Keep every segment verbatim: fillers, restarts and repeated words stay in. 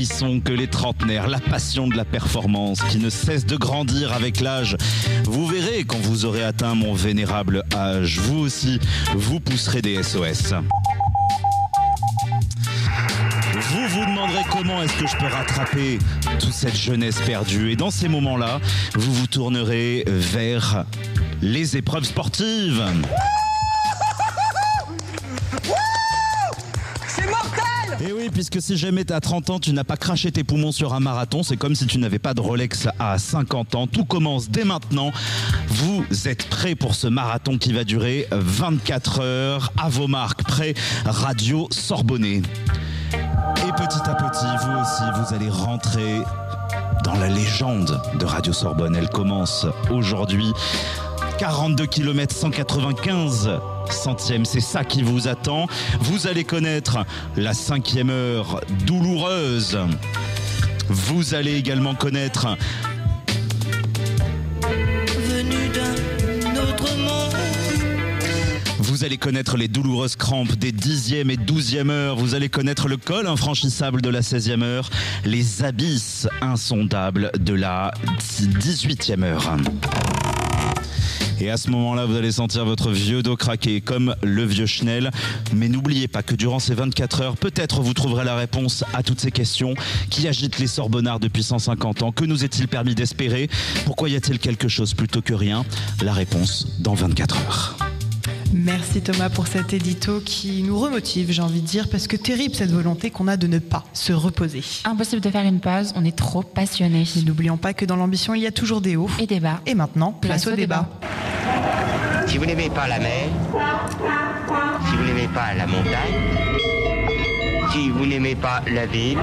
Ils sont que les trentenaires, la passion de la performance qui ne cesse de grandir avec l'âge. Vous verrez quand vous aurez atteint mon vénérable âge, vous aussi, vous pousserez des S O S. Vous vous demanderez comment est-ce que je peux rattraper toute cette jeunesse perdue. Et dans ces moments-là, vous vous tournerez vers les épreuves sportives. Et oui, puisque si jamais t'as trente ans, tu n'as pas craché tes poumons sur un marathon, c'est comme si tu n'avais pas de Rolex à cinquante ans. Tout commence dès maintenant. Vous êtes prêts pour ce marathon qui va durer vingt-quatre heures. À vos marques, prêts, Radio Sorbonnais. Et petit à petit, vous aussi, vous allez rentrer dans la légende de Radio Sorbonne. Elle commence aujourd'hui. quarante-deux kilomètres cent quatre-vingt-quinze centièmes, c'est ça qui vous attend. Vous allez connaître la cinquième heure douloureuse. Vous allez également connaître Venu d'un autre monde. Vous allez connaître les douloureuses crampes des dixième et douzième heures. Vous allez connaître le col infranchissable de la seizième heure. Les abysses insondables de la dix-huitième heure. Et à ce moment-là, vous allez sentir votre vieux dos craquer comme le vieux Schnell. Mais n'oubliez pas que durant ces vingt-quatre heures, peut-être vous trouverez la réponse à toutes ces questions qui agitent les Sorbonnards depuis cent cinquante ans. Que nous est-il permis d'espérer? Pourquoi y a-t-il quelque chose plutôt que rien? La réponse dans vingt-quatre heures. Merci Thomas pour cet édito qui nous remotive, j'ai envie de dire, parce que terrible cette volonté qu'on a de ne pas se reposer. Impossible de faire une pause, on est trop passionnés. Et n'oublions pas que dans l'ambition, il y a toujours des hauts et des bas. Et maintenant, place, place au, au débat. débat. Si vous n'aimez pas la mer, si vous n'aimez pas la montagne, si vous n'aimez pas la ville,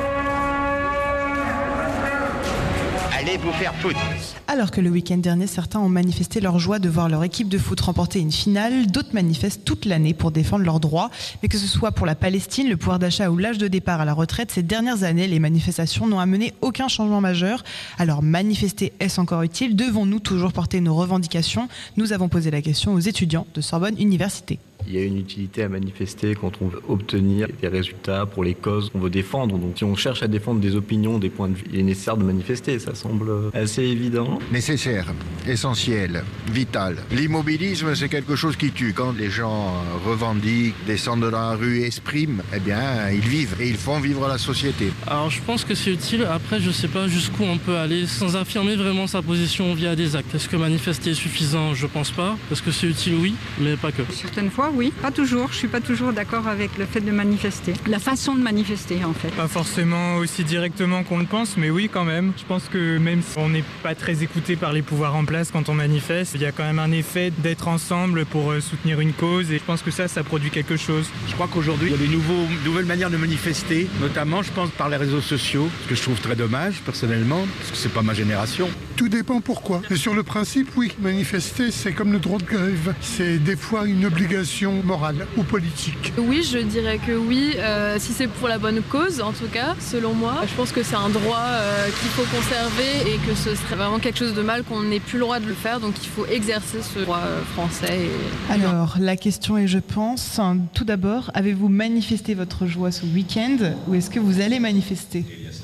allez vous faire foutre. Alors que le week-end dernier, certains ont manifesté leur joie de voir leur équipe de foot remporter une finale, d'autres manifestent toute l'année pour défendre leurs droits. Mais que ce soit pour la Palestine, le pouvoir d'achat ou l'âge de départ à la retraite, ces dernières années, les manifestations n'ont amené aucun changement majeur. Alors manifester, est-ce encore utile? Devons-nous toujours porter nos revendications? Nous avons posé la question aux étudiants de Sorbonne Université. Il y a une utilité à manifester quand on veut obtenir des résultats pour les causes qu'on veut défendre. Donc si on cherche à défendre des opinions, des points de vue, il est nécessaire de manifester. Ça semble assez évident. Nécessaire, essentiel, vital. L'immobilisme, c'est quelque chose qui tue. Quand les gens revendiquent, descendent dans la rue et expriment, eh bien, ils vivent et ils font vivre la société. Alors je pense que c'est utile. Après, je ne sais pas jusqu'où on peut aller sans affirmer vraiment sa position via des actes. Est-ce que manifester est suffisant? Je pense pas. Est-ce que c'est utile? Oui, mais pas que. Certaines fois, oui. Pas toujours. Je suis pas toujours d'accord avec le fait de manifester. La façon de manifester, en fait. Pas forcément aussi directement qu'on le pense, mais oui, quand même. Je pense que même si on n'est pas très écouté par les pouvoirs en place quand on manifeste, il y a quand même un effet d'être ensemble pour soutenir une cause. Et je pense que ça, ça produit quelque chose. Je crois qu'aujourd'hui, il y a des nouveaux, nouvelles manières de manifester, notamment, je pense, par les réseaux sociaux, ce que je trouve très dommage, personnellement, parce que c'est pas ma génération. Tout dépend pourquoi. Mais sur le principe, oui, manifester, c'est comme le droit de grève. C'est des fois une obligation morale ou politique. Oui, je dirais que oui, euh, si c'est pour la bonne cause, en tout cas, selon moi. Je pense que c'est un droit euh, qu'il faut conserver et que ce serait vraiment quelque chose de mal qu'on n'ait plus le droit de le faire. Donc il faut exercer ce droit euh, français. Et... Alors, la question est, je pense, hein, tout d'abord, avez-vous manifesté votre joie ce week-end ou est-ce que vous allez manifester?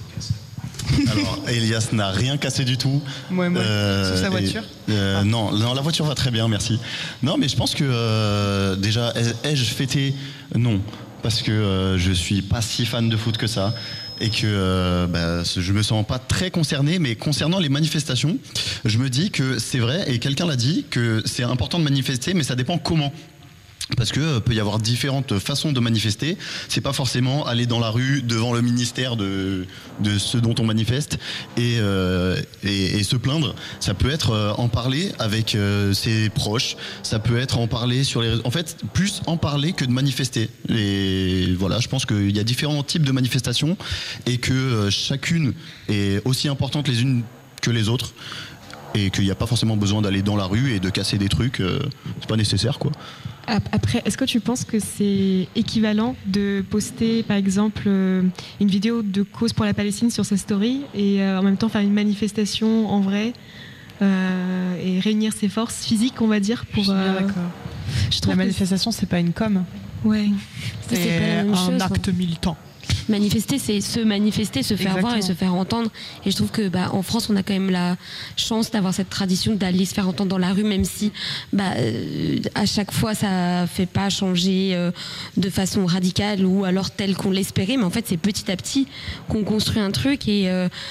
Alors, Elias n'a rien cassé du tout. Ouais, moi, euh, sur sa voiture et, euh, ah. non, non, la voiture va très bien, merci. Non, mais je pense que euh, déjà, ai-je fêté? Non, parce que euh, je suis pas si fan de foot que ça. Et que euh, bah, je me sens pas très concerné, mais concernant les manifestations, je me dis que c'est vrai, et quelqu'un l'a dit, que c'est important de manifester, mais ça dépend comment. Parce que euh, peut y avoir différentes façons de manifester. C'est pas forcément aller dans la rue devant le ministère de, de ce dont on manifeste et, euh, et, et se plaindre. Ça peut être euh, en parler avec euh, ses proches. Ça peut être en parler sur les réseaux. En fait, plus en parler que de manifester. Et voilà, je pense qu'il y a différents types de manifestations et que euh, chacune est aussi importante les unes que les autres. Et qu'il n'y a pas forcément besoin d'aller dans la rue et de casser des trucs. Euh, c'est pas nécessaire, quoi. Après, est-ce que tu penses que c'est équivalent de poster, par exemple, euh, une vidéo de cause pour la Palestine sur sa story et euh, en même temps faire une manifestation en vrai euh, et réunir ses forces physiques, on va dire, pour... Euh, d'accord. Je trouve la manifestation, c'est pas une com. Ouais. C'est, c'est pas la même un chose, acte ouais. militant. manifester, c'est se manifester, se faire Exactement. voir et se faire entendre. Et je trouve que bah, en France, on a quand même la chance d'avoir cette tradition d'aller se faire entendre dans la rue, même si bah, euh, à chaque fois, ça fait pas changer euh, de façon radicale ou alors telle qu'on l'espérait. Mais en fait, c'est petit à petit qu'on construit un truc. Et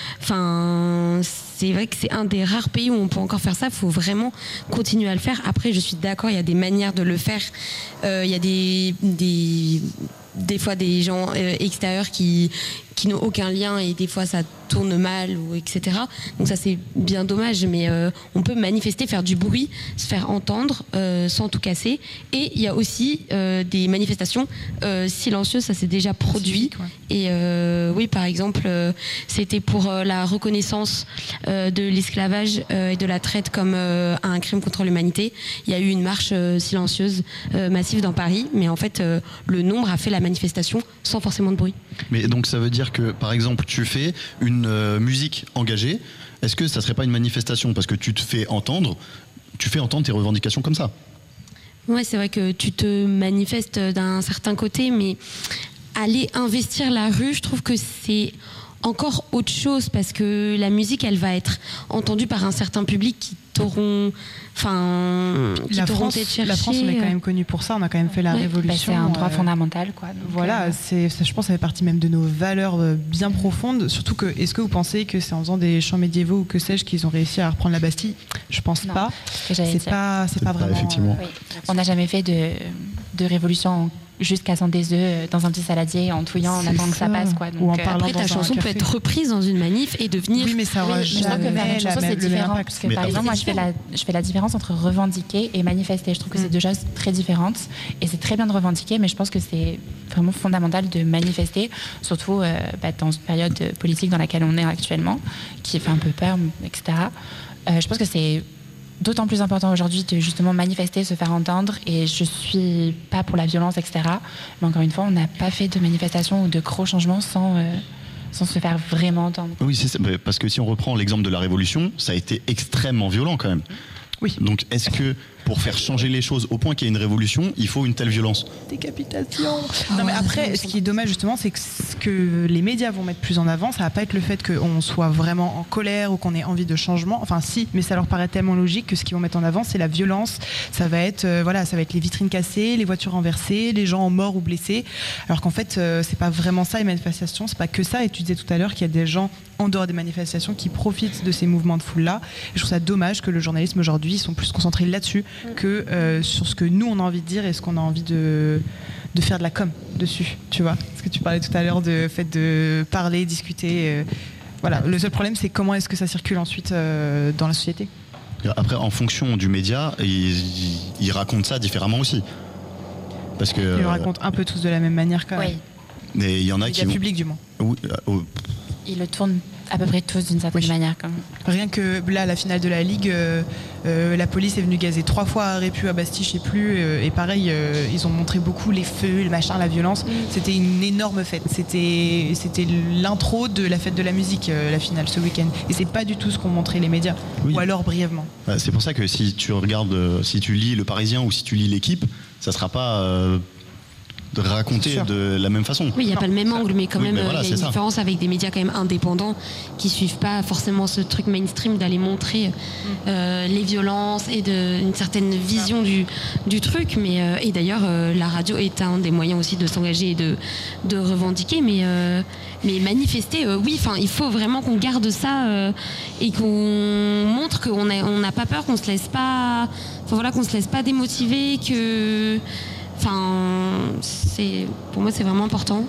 enfin, euh, c'est vrai que c'est un des rares pays où on peut encore faire ça. Il faut vraiment continuer à le faire. Après, je suis d'accord, il y a des manières de le faire. Euh, il y a des, des, des fois des gens euh, extérieurs qui, qui n'ont aucun lien et des fois ça tourne mal, ou et cetera. Donc ça, c'est bien dommage, mais euh, on peut manifester, faire du bruit, se faire entendre euh, sans tout casser. Et il y a aussi euh, des manifestations euh, silencieuses, ça s'est déjà produit. Civique, ouais. Et euh, oui, par exemple, euh, c'était pour euh, la reconnaissance euh, de l'esclavage euh, et de la traite comme euh, un crime contre l'humanité. Il y a eu une marche euh, silencieuse euh, massive dans Paris, mais en fait, euh, le nombre a fait la manifestation sans forcément de bruit. Mais donc ça veut dire que, par exemple, tu fais une euh, musique engagée, est-ce que ça serait pas une manifestation? Parce que tu te fais entendre, tu fais entendre tes revendications comme ça. Ouais, c'est vrai que tu te manifestes d'un certain côté, mais aller investir la rue, je trouve que c'est encore autre chose, parce que la musique, elle va être entendue par un certain public qui t'auront, enfin, qui La t'auront France, peut-être cherché. la France, on est quand même connu pour ça. On a quand même fait la Ouais, révolution. Bah, c'est un droit euh, fondamental, quoi. Donc, Voilà, euh, c'est, ça, je pense, ça fait partie même de nos valeurs euh, bien profondes. Surtout que, est-ce que vous pensez que c'est en faisant des chants médiévaux ou que sais-je qu'ils ont réussi à reprendre la Bastille? Je pense Non, pas. ce que j'allais C'est dire. pas, c'est pas vraiment. effectivement. oui. On n'a jamais fait de, de révolution juste cassant des œufs dans un petit saladier en touillant en C'est attendant que ça ça. passe, quoi. Ou en Donc, euh, parlant Après, ta dans un chanson peut café. être reprise dans une manif et devenir... Oui, mais ça Oui, aura mais je trouve que jamais faire une la chanson, même- c'est le même différent. impact. Parce que, Mais par après- exemple, moi, je fais, la, je fais la différence entre revendiquer et manifester. Je trouve que c'est deux choses très différentes. Et c'est très bien de revendiquer, mais je pense que c'est vraiment fondamental de manifester, surtout euh, bah, dans une période politique dans laquelle on est actuellement, qui fait un peu peur, et cetera. Euh, je pense que c'est d'autant plus important aujourd'hui de justement manifester, se faire entendre. Et je suis pas pour la violence, et cetera. Mais encore une fois, on n'a pas fait de manifestation ou de gros changements sans... Euh, sans se faire vraiment entendre. Oui, c'est ça, mais parce que si on reprend l'exemple de la Révolution, ça a été extrêmement violent quand même. Oui. Donc est-ce que pour faire changer les choses au point qu'il y ait une révolution, il faut une telle violence? Décapitation. Non, mais après, ce qui est dommage justement, c'est que ce que les médias vont mettre plus en avant, ça va pas être le fait qu'on soit vraiment en colère ou qu'on ait envie de changement. Enfin, si, mais ça leur paraît tellement logique que ce qu'ils vont mettre en avant, c'est la violence. Ça va être, euh, voilà, ça va être les vitrines cassées, les voitures renversées, les gens morts ou blessés. Alors qu'en fait, euh, c'est pas vraiment ça les manifestations. C'est pas que ça. Et tu disais tout à l'heure qu'il y a des gens en dehors des manifestations qui profitent de ces mouvements de foule là. Et je trouve ça dommage que le journalisme aujourd'hui ils sont plus concentrés là-dessus que euh, sur ce que nous on a envie de dire et ce qu'on a envie de, de faire de la com dessus, tu vois. Parce que tu parlais tout à l'heure de fait de parler, discuter. Euh, voilà. Le seul problème c'est comment est-ce que ça circule ensuite euh, dans la société. Après, en fonction du média, ils, ils racontent ça différemment aussi. Parce que Ils le euh, racontent un peu tous de la même manière quand même. Oui, mais il y en a Les qui médias vont- publics du moins. Oui, euh, oh, ils le tournent à peu près tous d'une certaine Oui. manière. Quand même. Rien que là, à la finale de la Ligue, euh, euh, la police est venue gazer trois fois à Répu, à Bastille, je sais plus. euh, et pareil, euh, ils ont montré beaucoup les feux, le machin, la violence. C'était une énorme fête. C'était, c'était l'intro de la fête de la musique, euh, la finale ce week-end. Et c'est pas du tout ce qu'ont montré les médias. Oui. Ou alors brièvement. bah, c'est pour ça que si tu regardes, euh, si tu lis Le Parisien ou si tu lis L'Équipe, ça sera pas euh, de raconter C'est sûr. de la même façon. Oui, il n'y a pas le même angle, mais quand Oui, même, mais il voilà, y a c'est une ça. différence avec des médias quand même indépendants qui suivent pas forcément ce truc mainstream d'aller montrer euh, les violences et de, une certaine vision du, du truc. Mais, euh, et d'ailleurs, euh, la radio est un des moyens aussi de s'engager et de, de revendiquer. Mais, euh, mais manifester, euh, oui, il faut vraiment qu'on garde ça euh, et qu'on montre qu'on n'a on n'a pas peur, qu'on se laisse pas, enfin, voilà, qu'on se laisse pas démotiver, que... Enfin, c'est, pour moi, c'est vraiment important.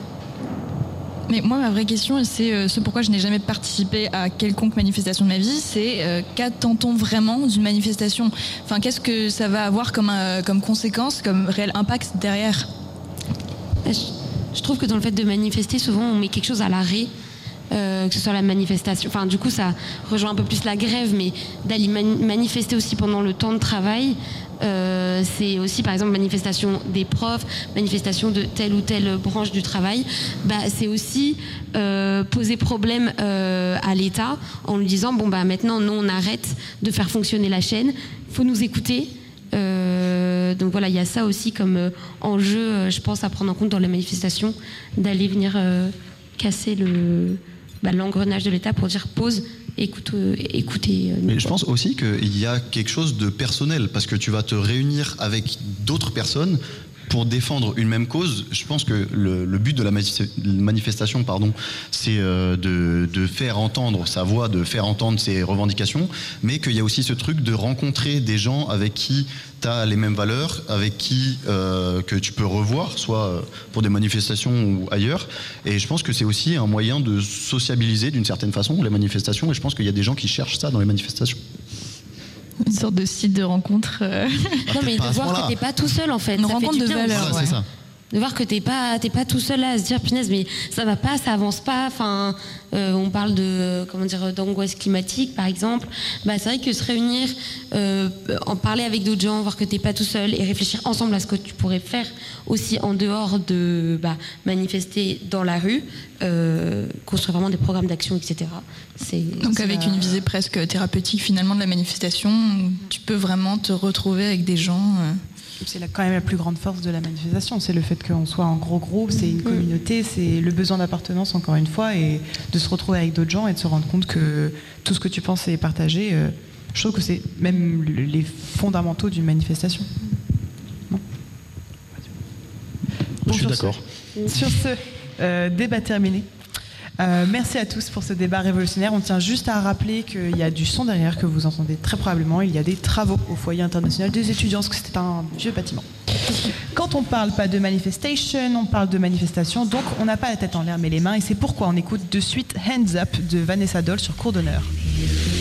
Mais moi, ma vraie question, et c'est euh, ce pourquoi je n'ai jamais participé à quelconque manifestation de ma vie, c'est euh, qu'attend-on vraiment d'une manifestation? Enfin, qu'est-ce que ça va avoir comme, euh, comme conséquence, comme réel impact derrière? Je, je trouve que dans le fait de manifester, souvent, on met quelque chose à l'arrêt. Euh, que ce soit la manifestation, enfin du coup ça rejoint un peu plus la grève, mais d'aller mani- manifester aussi pendant le temps de travail, euh, c'est aussi par exemple manifestation des profs, manifestation de telle ou telle branche du travail, bah, c'est aussi euh, poser problème euh, à l'État en lui disant bon bah maintenant nous on arrête de faire fonctionner la chaîne, faut nous écouter. Euh, donc voilà, il y a ça aussi comme euh, enjeu, euh, je pense, à prendre en compte dans les manifestations, d'aller venir euh, casser le, bah, l'engrenage de l'État pour dire pause, écoute, euh, écoutez. Euh, Mais je pense aussi qu'il y a quelque chose de personnel, parce que tu vas te réunir avec d'autres personnes pour défendre une même cause. Je pense que le, le but de la manifestation, pardon, c'est euh, de, de faire entendre sa voix, de faire entendre ses revendications, mais qu'il y a aussi ce truc de rencontrer des gens avec qui tu as les mêmes valeurs, avec qui euh, que tu peux revoir, soit pour des manifestations ou ailleurs. Et je pense que c'est aussi un moyen de sociabiliser d'une certaine façon les manifestations, et je pense qu'il y a des gens qui cherchent ça dans les manifestations. Une sorte de site de rencontre. Euh... Non, mais de voir que t'es pas tout seul en fait. Une ça rencontre fait du de bien valeurs. aussi. Ouais, c'est ça. De voir que t'es pas, t'es pas tout seul là à se dire punaise, mais ça va pas, ça avance pas. Enfin, euh, on parle de comment dire d'angoisse climatique par exemple. Bah, c'est vrai que se réunir, euh, en parler avec d'autres gens, voir que t'es pas tout seul et réfléchir ensemble à ce que tu pourrais faire aussi en dehors de bah, manifester dans la rue, euh, construire vraiment des programmes d'action, et cetera. C'est, Donc c'est avec la... une visée presque thérapeutique finalement de la manifestation, où tu peux vraiment te retrouver avec des gens. Euh... C'est la, quand même la plus grande force de la manifestation, c'est le fait qu'on soit en gros groupe, c'est une communauté, c'est le besoin d'appartenance encore une fois, et de se retrouver avec d'autres gens et de se rendre compte que tout ce que tu penses est partagé. Euh, je trouve que c'est même les fondamentaux d'une manifestation. Non ? Bon, je suis d'accord. Ce, sur ce, euh, débat terminé. Euh, merci à tous pour ce débat révolutionnaire. On tient juste à rappeler qu'il y a du son derrière que vous entendez très probablement. Il y a des travaux au foyer international des étudiants, parce que c'était un vieux bâtiment. Quand on parle pas de manifestation, on parle de manifestation, donc on n'a pas la tête en l'air mais les mains, et c'est pourquoi on écoute de suite Hands Up de Vanessa Doll sur Cours d'honneur.